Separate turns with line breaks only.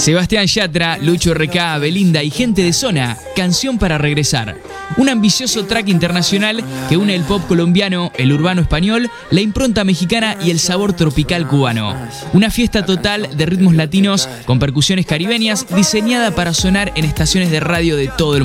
Sebastián Yatra, Lucho RK, Belinda y Gente de Zona, Canción para Regresar. Un ambicioso track internacional que une el pop colombiano, el urbano español, la impronta mexicana y el sabor tropical cubano. Una fiesta total de ritmos latinos con percusiones caribeñas diseñada para sonar en estaciones de radio de todo el mundo.